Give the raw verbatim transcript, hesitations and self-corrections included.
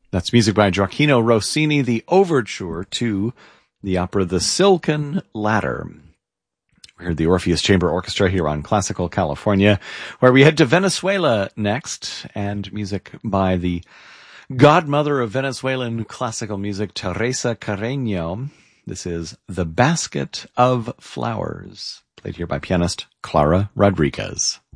That's music by Gioacchino Rossini, the overture to the opera The Silken Ladder. We heard the Orpheus Chamber Orchestra here on Classical California, where we head to Venezuela next, and music by the godmother of Venezuelan classical music, Teresa Carreño. This is The Basket of Flowers, played here by pianist Clara Rodriguez.